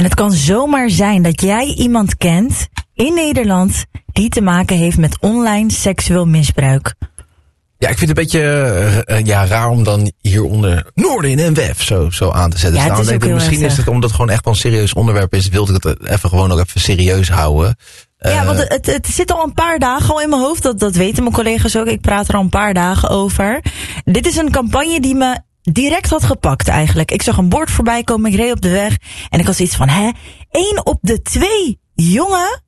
het kan zomaar zijn dat jij iemand kent in Nederland die te maken heeft met online seksueel misbruik. Ja, ik vind het een beetje raar om dan hieronder Noordin en WEF zo aan te zetten. Ja, het is ook heel misschien heftig. is het omdat het gewoon echt wel een serieus onderwerp is, wilde ik het gewoon nog even serieus houden. Ja, want het zit al een paar dagen al in mijn hoofd. Dat weten mijn collega's ook. Ik praat er al een paar dagen over. Dit is een campagne die me direct had gepakt eigenlijk. Ik zag een bord voorbij komen, ik reed op de weg. En ik had zoiets van, 1 op de 2 jongen,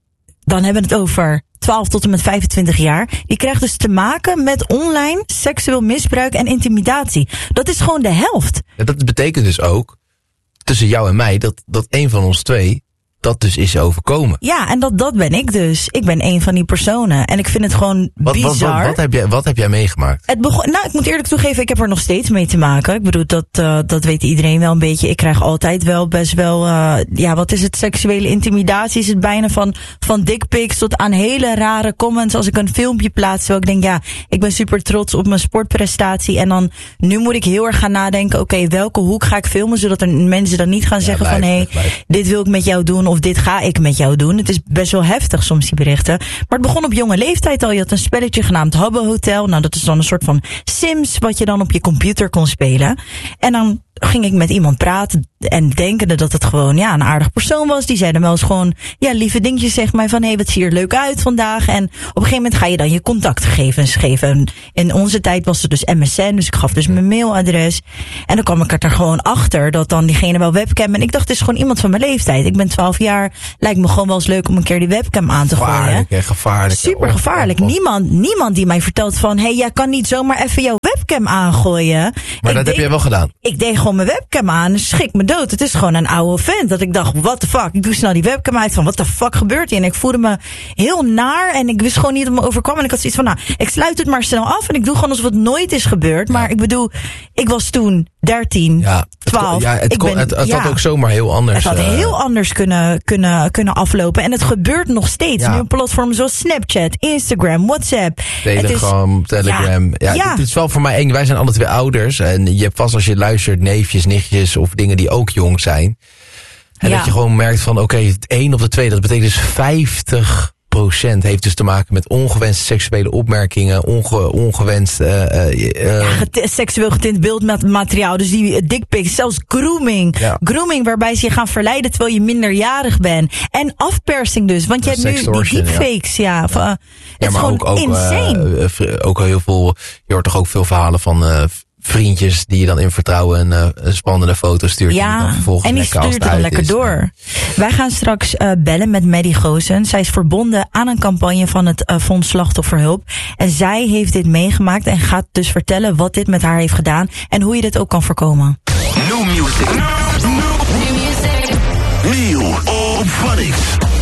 dan hebben we het over 12 tot en met 25 jaar, die krijgt dus te maken met online seksueel misbruik en intimidatie. Dat is gewoon de helft. Ja, dat betekent dus ook, tussen jou en mij, dat een van ons twee dat dus is overkomen. Ja, en dat ben ik dus. Ik ben een van die personen. En ik vind het gewoon bizar. Wat heb jij meegemaakt? Ik moet eerlijk toegeven, ik heb er nog steeds mee te maken. Ik bedoel, dat weet iedereen wel een beetje. Ik krijg altijd wel best wel, wat is het? Seksuele intimidatie is het bijna van dickpics tot aan hele rare comments als ik een filmpje plaats. Terwijl ik denk, ik ben super trots op mijn sportprestatie. En dan, nu moet ik heel erg gaan nadenken, oké, welke hoek ga ik filmen? Zodat er mensen dan niet gaan zeggen blijf. Dit wil ik met jou doen. Of dit ga ik met jou doen. Het is best wel heftig soms, die berichten. Maar het begon op jonge leeftijd al. Je had een spelletje genaamd Habbo Hotel. Nou, dat is dan een soort van Sims wat je dan op je computer kon spelen. En dan ging ik met iemand praten en denkende dat het gewoon een aardig persoon was. Die zei dan wel eens gewoon lieve dingetjes, zeg maar, van wat zie je er leuk uit vandaag. En op een gegeven moment ga je dan je contactgegevens geven. En in onze tijd was het dus MSN, dus ik gaf dus mijn mailadres. En dan kwam ik er gewoon achter dat dan diegene wel webcam. En ik dacht, het is gewoon iemand van mijn leeftijd. Ik ben 12 jaar, lijkt me gewoon wel eens leuk om een keer die webcam aan te gooien. Gevaarlijk. Super gevaarlijk. Niemand die mij vertelt van, jij kan niet zomaar even jouw webcam aangooien. Maar dat heb jij wel gedaan. Ik deed gewoon mijn webcam aan en schrik me dood. Het is gewoon een oude vent. Dat ik dacht, what the fuck? Ik doe snel die webcam uit van, what the fuck gebeurt hier? En ik voelde me heel naar en ik wist gewoon niet wat me overkwam. En ik had zoiets van, ik sluit het maar snel af en ik doe gewoon alsof het nooit is gebeurd. Maar ik bedoel, ik was toen 13, 12. Het had ook zomaar heel anders. Het had heel anders kunnen aflopen. En het gebeurt nog steeds. Nu op platformen zoals Snapchat, Instagram, WhatsApp. Telegram. Het is wel voor mij eng. Wij zijn alle twee ouders. En je hebt vast, als je luistert, neefjes, nichtjes of dingen die ook jong zijn. En dat je gewoon merkt van, het 1 op de 2, dat betekent dus 50% heeft dus te maken met ongewenste seksuele opmerkingen, ongewenst seksueel getint beeldmateriaal, dus die dickpics, zelfs grooming. Ja. Grooming waarbij ze je gaan verleiden terwijl je minderjarig bent. En afpersing dus, want je hebt nu die deepfakes. Het is maar gewoon ook insane. Ook heel veel, je hoort toch ook veel verhalen van vriendjes die je dan in vertrouwen een spannende foto stuurt. Ja, die dan vervolgens en die stuurt het dan lekker door. Wij gaan straks bellen met Maddie Goosen. Zij is verbonden aan een campagne van het Fonds Slachtofferhulp. En zij heeft dit meegemaakt en gaat dus vertellen wat dit met haar heeft gedaan en hoe je dit ook kan voorkomen. New music. Nieuw op Phonics.